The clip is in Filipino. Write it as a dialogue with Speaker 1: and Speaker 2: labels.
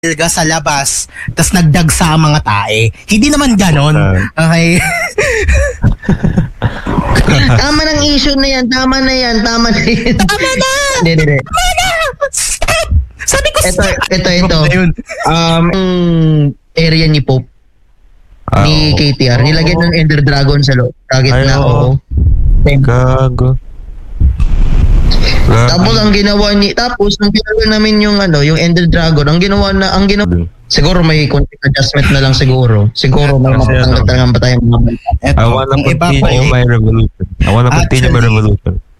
Speaker 1: ka sa labas, tas nagdagsa ang mga tae. Hindi naman ganon. Okay?
Speaker 2: Tama ng issue na yan. Tama na yan.
Speaker 1: Tama na!
Speaker 2: Hindi.
Speaker 1: Tama na! Stop! Sabi ko stop!
Speaker 2: Ito. Area ni Pope. Ni KTR. Nilagyan ng Ender Dragon sa target na. Oo.
Speaker 3: Gago.
Speaker 2: Tapos ang ginawa namin yung Ender Dragon, siguro may konting adjustment na lang siguro. Siguro may matatanggal talagang pa tayong mga banta.
Speaker 3: I wanna continue my revolution.